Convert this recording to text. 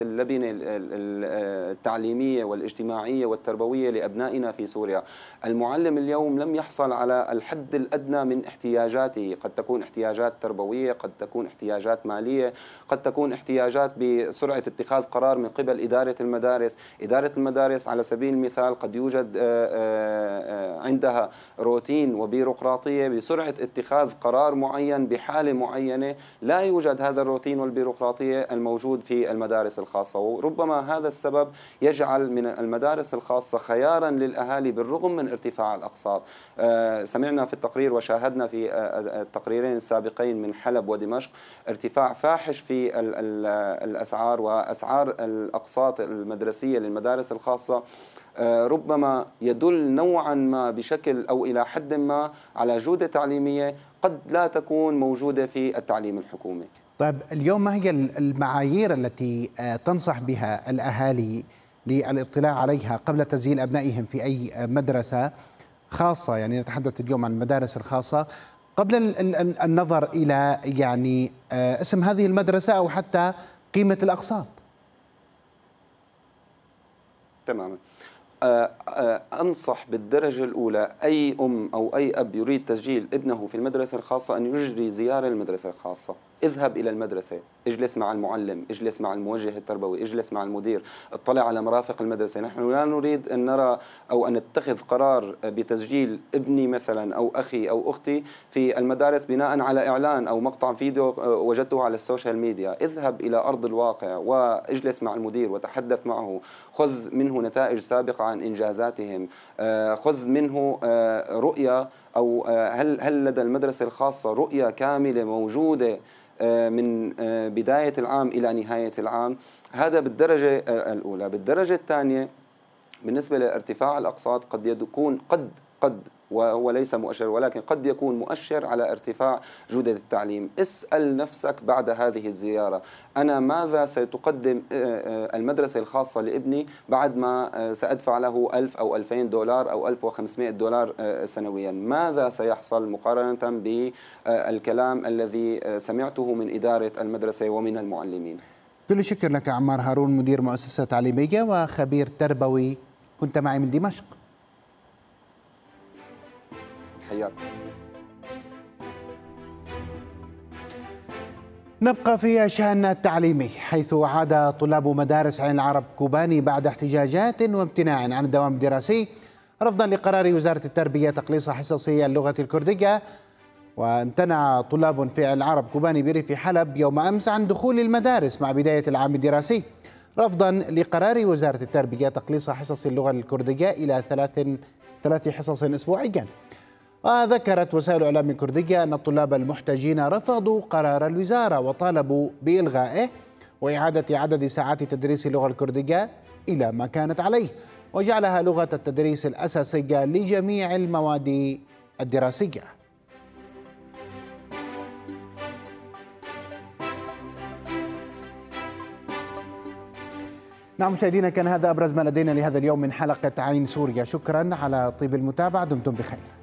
اللبنة التعليمية والاجتماعية والتربوية لأبنائنا في سوريا. المعلم اليوم لم يحصل على الحد الأدنى من احتياجاته، قد تكون احتياجات تربوية، قد تكون احتياجات مالية، قد تكون احتياجات بسرعة اتخاذ قرار من قبل إدارة المدارس. إدارة المدارس على سبيل المثال قد يوجد عندها روتين وبيروقراطية بسرعة اتخاذ قرار معين بحالة معينة، لا يوجد هذا الروتين والبيروقراطية الموجود في المدارس الخاصة، وربما هذا السبب يجعل من المدارس الخاصة خيارا للأهالي بالرغم من ارتفاع الأقساط. سمعنا في التقرير وشاهدنا في التقريرين السابقين من حلب ودمشق ارتفاع فاحش في الأسعار، وأسعار الأقساط المدرسية للمدارس الخاصة ربما يدل نوعا ما بشكل أو إلى حد ما على جودة تعليمية قد لا تكون موجودة في التعليم الحكومي. طيب اليوم ما هي المعايير التي تنصح بها الأهالي للاطلاع عليها قبل تسجيل أبنائهم في أي مدرسة خاصة؟ يعني نتحدث اليوم عن المدارس الخاصة قبل النظر إلى يعني اسم هذه المدرسة أو حتى قيمة الأقساط. تماما. أنصح بالدرجة الأولى أي أم أو أي أب يريد تسجيل ابنه في المدرسة الخاصة أن يجري زيارة للمدرسة الخاصة. اذهب إلى المدرسة، اجلس مع المعلم، اجلس مع الموجه التربوي، اجلس مع المدير، اطلع على مرافق المدرسة. نحن لا نريد أن نرى أو أن نتخذ قرار بتسجيل ابني مثلا أو أخي أو أختي في المدارس بناء على إعلان أو مقطع فيديو وجدته على السوشيال ميديا. اذهب إلى أرض الواقع واجلس مع المدير وتحدث معه، خذ منه نتائج سابقة عن إنجازاتهم، خذ منه رؤية أو هل لدى المدرسة الخاصة رؤية كاملة موجودة من بداية العام إلى نهاية العام. هذا بالدرجة الأولى. بالدرجة الثانية بالنسبة لارتفاع الأقساط قد يكون قد وهو ليس مؤشر ولكن قد يكون مؤشر على ارتفاع جودة التعليم. اسأل نفسك بعد هذه الزيارة، أنا ماذا ستقدم المدرسة الخاصة لابني بعد ما سأدفع له 1000 أو 2000 دولار أو 1500 دولار سنويا؟ ماذا سيحصل مقارنة بالكلام الذي سمعته من إدارة المدرسة ومن المعلمين؟ كل الشكر لك عمار هارون، مدير مؤسسة تعليمية وخبير تربوي، كنت معي من دمشق. حياك. نبقى في الشأن التعليمي، حيث عاد طلاب مدارس عين العرب كوباني بعد احتجاجات وامتناع عن الدوام الدراسي رفضا لقرار وزارة التربية تقليص حصص اللغة الكردية. وامتنع طلاب في عين العرب كوباني بريف حلب يوم أمس عن دخول المدارس مع بداية العام الدراسي رفضا لقرار وزارة التربية تقليص حصص اللغة الكردية إلى ثلاث حصص أسبوعيا. وذكرت وسائل الإعلام الكردية أن الطلاب المحتجين رفضوا قرار الوزارة وطالبوا بإلغائه وإعادة عدد ساعات تدريس اللغة الكردية إلى ما كانت عليه وجعلها لغة التدريس الأساسية لجميع المواد الدراسية. نعم مشاهدينا، كان هذا أبرز ما لدينا لهذا اليوم من حلقة عين سوريا. شكرا على طيب المتابعة، دمتم بخير.